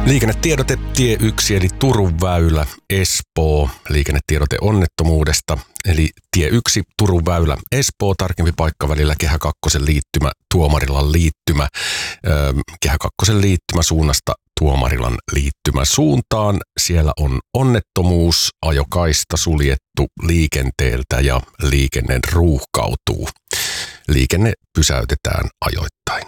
Liikennetiedote tie 1 eli Turun väylä Espoo. Liikennetiedote onnettomuudesta eli tie 1 Turun väylä Espoo. Tarkempi paikka välillä Kehä 2 liittymä Tuomarilan liittymä. Kehä 2 liittymä suunnasta Tuomarilan liittymä suuntaan. Siellä on onnettomuus, ajokaista suljettu liikenteeltä ja liikenne ruuhkautuu. Liikenne pysäytetään ajoittain.